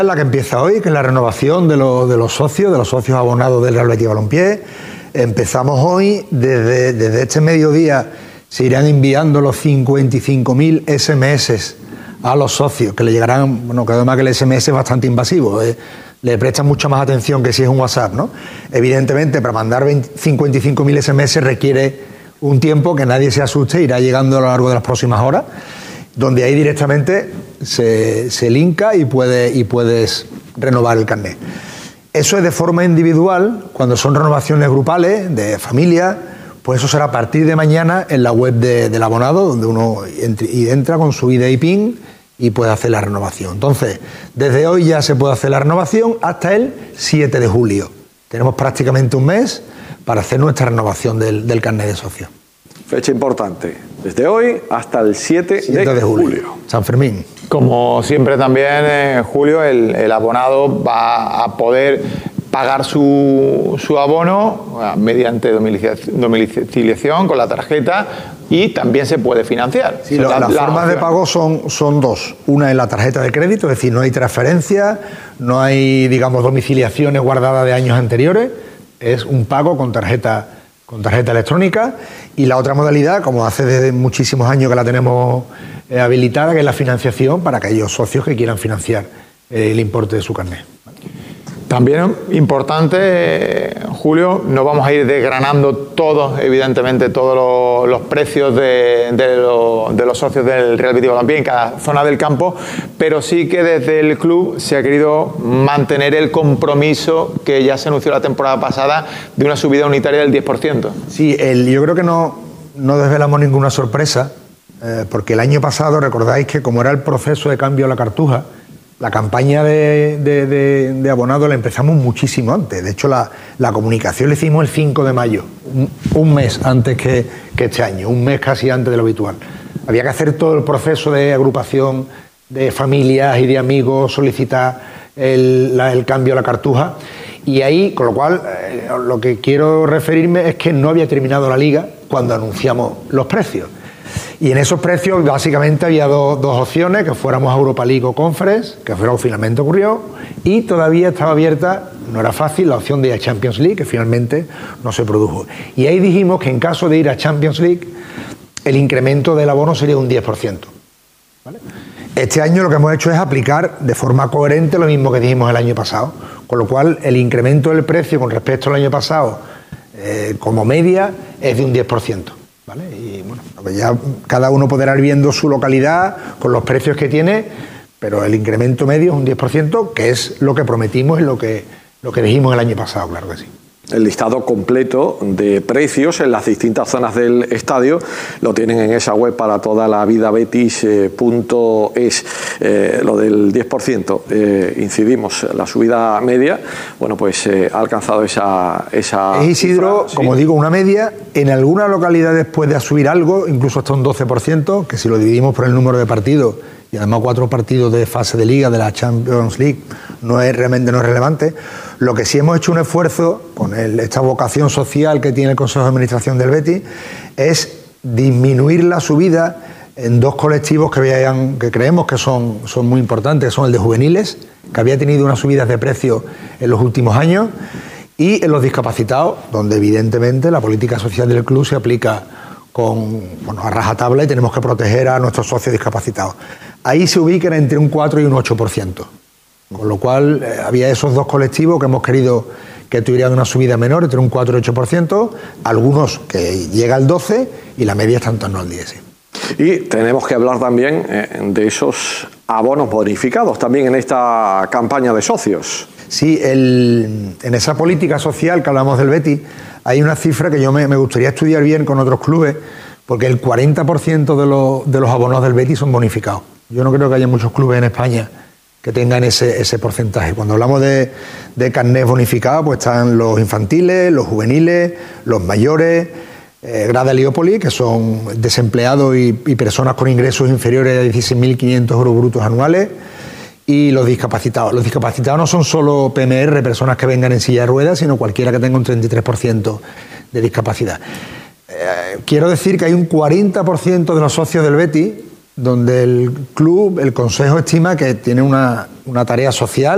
La que empieza hoy, que es la renovación de los socios abonados del Real Betis Balompié. Empezamos hoy, desde este mediodía se irán enviando los 55.000 SMS a los socios, que le llegarán, bueno, que además que el SMS es bastante invasivo, le prestan mucha más atención que si es un WhatsApp, ¿no? Evidentemente, para mandar 55.000 SMS requiere un tiempo, que nadie se asuste, irá llegando a lo largo de las próximas horas, donde ahí directamente se linka y puedes renovar el carnet. Eso es de forma individual. Cuando son renovaciones grupales, de familia, pues eso será a partir de mañana en la web del abonado, donde uno entra con su ID y PIN y puede hacer la renovación. Entonces, desde hoy ya se puede hacer la renovación hasta el 7 de julio. Tenemos prácticamente un mes para hacer nuestra renovación del carnet de socio. Fecha importante, desde hoy hasta el 7 de julio. San Fermín. Como siempre también, Julio, el abonado va a poder pagar su abono mediante domiciliación con la tarjeta y también se puede financiar. Sí, las formas de pago son dos. Una es la tarjeta de crédito, es decir, no hay transferencia, no hay, digamos, domiciliaciones guardadas de años anteriores, es un pago con tarjeta electrónica. Y la otra modalidad, como hace desde muchísimos años que la tenemos habilitada, que es la financiación para aquellos socios que quieran financiar el importe de su carnet. También importante, Julio, no vamos a ir desgranando todos, evidentemente, todos los precios de los socios del Real Betis Balompié en cada zona del campo, pero sí que desde el club se ha querido mantener el compromiso que ya se anunció la temporada pasada de una subida unitaria del 10%. Sí, yo creo que no desvelamos ninguna sorpresa, porque el año pasado, recordáis que como era el proceso de cambio a la cartuja, la campaña de abonado la empezamos muchísimo antes. De hecho, la comunicación la hicimos el 5 de mayo, un mes antes que este año, un mes casi antes de lo habitual. Había que hacer todo el proceso de agrupación de familias y de amigos, solicitar el cambio a la cartuja. Y ahí, con lo cual, lo que quiero referirme es que no había terminado la liga cuando anunciamos los precios. Y en esos precios básicamente había dos opciones, que fuéramos a Europa League o Conference, que fue lo que finalmente ocurrió, y todavía estaba abierta, no era fácil, la opción de ir a Champions League, que finalmente no se produjo. Y ahí dijimos que en caso de ir a Champions League, el incremento del abono sería un 10%. ¿Vale? Este año lo que hemos hecho es aplicar de forma coherente lo mismo que dijimos el año pasado, con lo cual el incremento del precio con respecto al año pasado, como media, es de un 10%. ¿Vale? Y bueno, ya cada uno podrá ir viendo su localidad con los precios que tiene, pero el incremento medio es un 10%, que es lo que prometimos y lo que dijimos el año pasado, claro que sí. El listado completo de precios en las distintas zonas del estadio lo tienen en esa web para toda la vida betis.es. Lo del 10%, incidimos, la subida media, bueno, pues ha alcanzado esa es Isidro, cifra, como digo, una media. En algunas localidades puede subir algo, incluso hasta un 12%, que si lo dividimos por el número de partidos, y además 4 partidos de fase de liga de la Champions League, realmente no es relevante. Lo que sí hemos hecho un esfuerzo con esta vocación social que tiene el Consejo de Administración del Betis es disminuir la subida en dos colectivos que creemos que son muy importantes, que son el de juveniles, que había tenido unas subidas de precio en los últimos años, y en los discapacitados, donde evidentemente la política social del club se aplica a rajatabla y tenemos que proteger a nuestros socios discapacitados. Ahí se ubican entre un 4 y un 8%, con lo cual había esos dos colectivos que hemos querido que tuvieran una subida menor, entre un 4 y 8%, algunos que llega al 12% y la media está en torno al 10%. Sí. Y tenemos que hablar también de esos abonos bonificados también en esta campaña de socios. Sí, en esa política social que hablamos del Betis, hay una cifra que yo me gustaría estudiar bien con otros clubes, porque el 40% de los abonos del Betis son bonificados. Yo no creo que haya muchos clubes en España que tengan ese porcentaje. Cuando hablamos de carnés bonificados, pues están los infantiles, los juveniles, los mayores, Grada Heliópolis, que son desempleados y personas con ingresos inferiores a 16.500 euros brutos anuales, y los discapacitados. Los discapacitados no son solo PMR, personas que vengan en silla de ruedas, sino cualquiera que tenga un 33% de discapacidad. Quiero decir que hay un 40% de los socios del Betis donde el club, el consejo estima que tiene una tarea social